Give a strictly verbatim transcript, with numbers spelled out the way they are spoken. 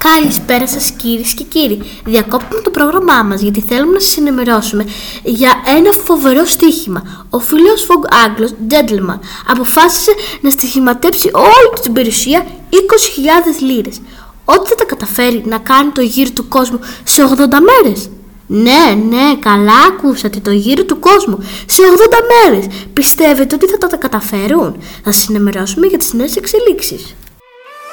Καλησπέρα σας κυρίες και κύριοι. Διακόπτουμε το πρόγραμμά μας γιατί θέλουμε να σας ενημερώσουμε για ένα φοβερό στοίχημα. Ο φίλος Vogue Άγγλος Gentleman αποφάσισε να στοιχηματέψει όλη την περιουσία είκοσι χιλιάδες λίρες. Ότι θα τα καταφέρει να κάνει το γύρο του κόσμου σε ογδόντα μέρες. Ναι, ναι, καλά ακούσατε, το γύρο του κόσμου σε ογδόντα μέρες. Πιστεύετε ότι θα τα καταφέρουν? Θα σας ενημερώσουμε για τις νέες εξελίξεις.